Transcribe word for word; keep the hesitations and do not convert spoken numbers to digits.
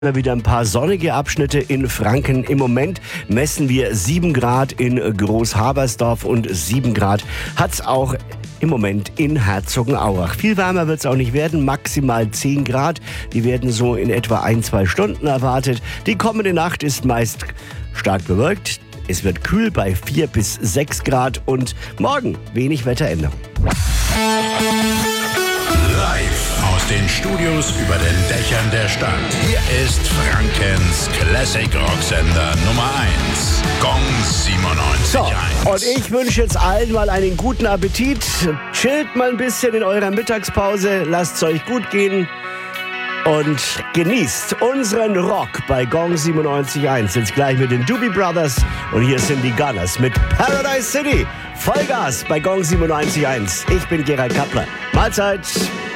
Wieder ein paar sonnige Abschnitte in Franken. Im Moment messen wir sieben Grad in Großhabersdorf und sieben Grad hat's auch im Moment in Herzogenaurach. Viel wärmer wird's auch nicht werden, maximal zehn Grad. Die werden so in etwa ein, zwei Stunden erwartet. Die kommende Nacht ist meist stark bewölkt. Es wird kühl bei vier bis sechs Grad und morgen wenig Wetteränderung. Live aus den Studios über den Dächern der Stadt. Hier ist Frankens Classic Rock Sender Nummer eins. Gong siebenundneunzig Komma eins. So, und ich wünsche jetzt allen mal einen guten Appetit. Chillt mal ein bisschen in eurer Mittagspause. Lasst es euch gut gehen. Und genießt unseren Rock bei Gong siebenundneunzig Komma eins. Jetzt gleich mit den Doobie Brothers. Und hier sind die Gunners mit Paradise City. Vollgas bei Gong siebenundneunzig Komma eins. Ich bin Gerald Kappler. Mahlzeit.